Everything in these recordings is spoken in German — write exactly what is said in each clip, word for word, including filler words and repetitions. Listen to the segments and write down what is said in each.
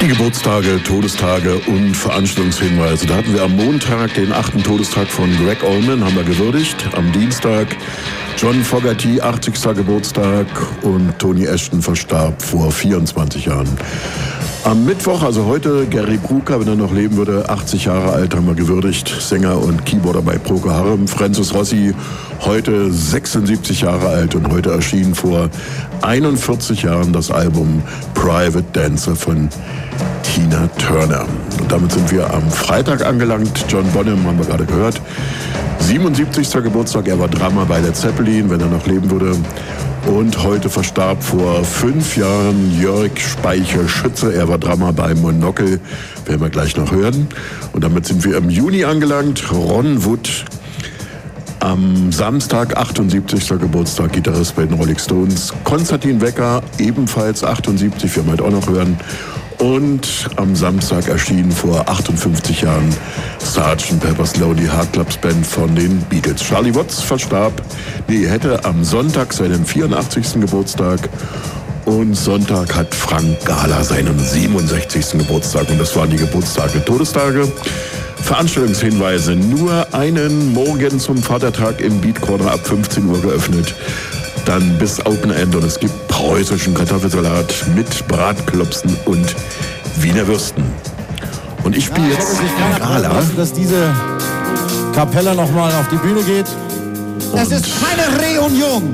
Die Geburtstage, Todestage und Veranstaltungshinweise. Da hatten wir am Montag den achten Todestag von Gregg Allman, haben wir gewürdigt. Am Dienstag John Fogerty, achtzigster Geburtstag, und Tony Ashton verstarb vor vierundzwanzig Jahren. Am Mittwoch, also heute, Gary Brooker, wenn er noch leben würde, achtzig Jahre alt, haben wir gewürdigt. Sänger und Keyboarder bei Procol Harum. Francis Rossi, heute sechsundsiebzig Jahre alt, und heute erschien vor einundvierzig Jahren das Album Private Dancer von Tina Turner. Und damit sind wir am Freitag angelangt. John Bonham haben wir gerade gehört. siebenundsiebzigster Geburtstag, er war Drummer bei Led Zeppelin, wenn er noch leben würde. Und heute verstarb vor fünf Jahren Jörg Speicher-Schütze. Er war Drummer bei Monocle, werden wir gleich noch hören. Und damit sind wir im Juni angelangt. Ron Wood, am Samstag, achtundsiebzigster Geburtstag, Gitarrist bei den Rolling Stones. Konstantin Wecker, ebenfalls achtundsiebzig, werden wir heute auch noch hören. Und am Samstag erschien vor achtundfünfzig Jahren Sergeant Pepper's Lonely Hearts Club Band von den Beatles. Charlie Watts verstarb, nee, hätte am Sonntag seinen vierundachtzigsten Geburtstag. Und Sonntag hat Frank Gala seinen siebenundsechzigsten Geburtstag. Und das waren die Geburtstage, Todestage. Veranstaltungshinweise: nur einen Morgen zum Vatertag im Beat Corner ab fünfzehn Uhr geöffnet. Dann bis Open End, und es gibt preußischen Kartoffelsalat mit Bratklopsen und Wiener Würsten. Und ich spiele jetzt Gala. Dass diese Kapelle nochmal auf die Bühne geht. Das Und ist keine Reunion.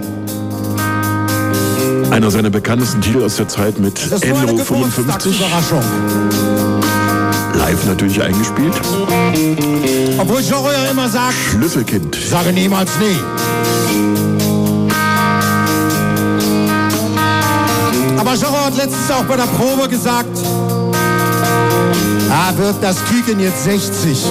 einer seiner bekanntesten Titel aus der Zeit mit Das ist nur eine Enro fünfundfünfzig. Geburtstagsüberraschung. Live natürlich eingespielt. Obwohl Joro ja immer sagt, Schlüsselkind. sage niemals nie. Aber Joro hat letztens auch bei der Probe gesagt, ah, wird das Küken jetzt sechzig.